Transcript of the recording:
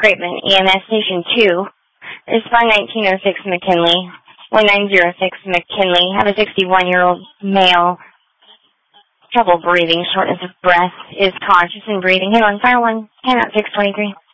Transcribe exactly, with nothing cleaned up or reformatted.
Grapeman, E M S Station two. It's five nineteen oh six McKinley, one nine oh six McKinley. Have a sixty-one-year-old male. Trouble breathing, shortness of breath, is conscious and breathing. Hang on, fire one, ten out six twenty-three.